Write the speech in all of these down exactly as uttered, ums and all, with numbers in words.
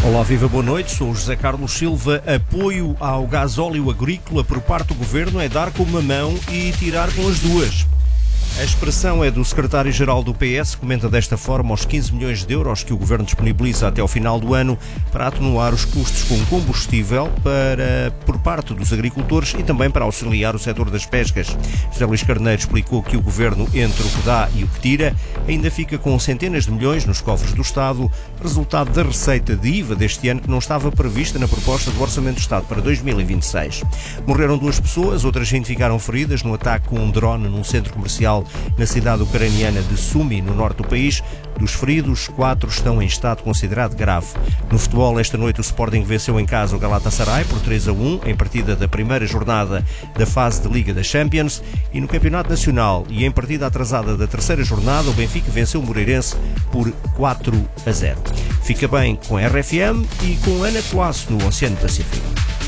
Olá, viva, boa noite. Sou o José Carlos Silva. Apoio ao gasóleo agrícola por parte do Governo é dar com uma mão e tirar com as duas. A expressão é do secretário-geral do P S, que comenta desta forma os quinze milhões de euros que o Governo disponibiliza até ao final do ano para atenuar os custos com combustível para, por parte dos agricultores e também para auxiliar o setor das pescas. José Luís Carneiro explicou que o Governo, entre o que dá e o que tira, ainda fica com centenas de milhões nos cofres do Estado, resultado da receita de I V A deste ano que não estava prevista na proposta do Orçamento do Estado para dois mil e vinte e seis. Morreram duas pessoas, outras vinte ficaram feridas no ataque com um drone num centro comercial na cidade ucraniana de Sumi, no norte do país. Dos feridos, quatro estão em estado considerado grave. No futebol, esta noite o Sporting venceu em casa o Galatasaray por três a um, em partida da primeira jornada da fase de Liga das Champions. E no Campeonato Nacional e em partida atrasada da terceira jornada, o Benfica venceu o Moreirense por quatro a zero. Fica bem com a R F M e com Ana Coasso no Oceano Pacífico.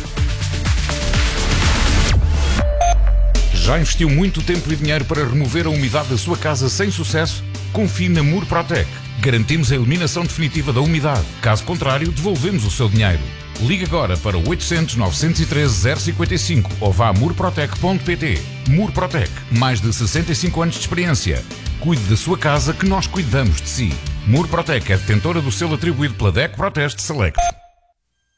Já investiu muito tempo e dinheiro para remover a umidade da sua casa sem sucesso? Confie na Murprotec. Garantimos a eliminação definitiva da umidade. Caso contrário, devolvemos o seu dinheiro. Ligue agora para o oitocentos, novecentos e treze, zero cinquenta e cinco ou vá a murprotec ponto pt. Murprotec. Mais de sessenta e cinco anos de experiência. Cuide da sua casa que nós cuidamos de si. Murprotec é detentora do selo atribuído pela D E C Proteste Select.